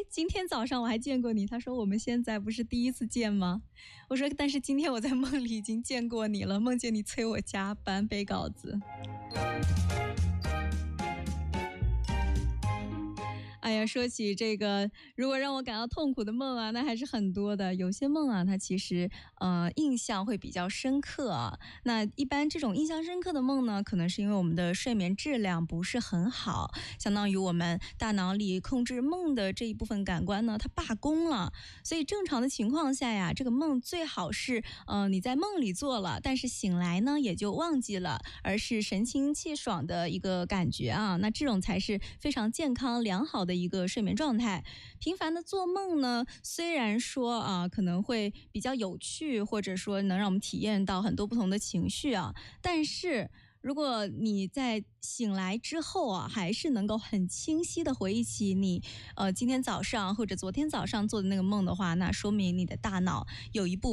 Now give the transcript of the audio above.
今天早上我还见过你。他说我们现在不是第一次见吗？我说但是今天我在梦里已经见过你了，梦见你催我加班背稿子。哎呀，说起这个，如果让我感到痛苦的梦啊，那还是很多的。有些梦啊，它其实印象会比较深刻啊。那一般这种印象深刻的梦呢，可能是因为我们的睡眠质量不是很好，相当于我们大脑里控制梦的这一部分感官呢，它罢工了。所以正常的情况下呀，这个梦最好是你在梦里做了，但是醒来呢也就忘记了，而是神清气爽的一个感觉啊。那这种才是非常健康良好的一个睡眠状态。频繁的做梦呢，虽然说啊可能会比较有趣，或者说能让我们体验到很多不同的情绪啊，但是如果你在醒来之后啊，还是能够很清晰的回忆起你今天早上或者昨天早上做的那个梦的话，那说明你的大脑有一部分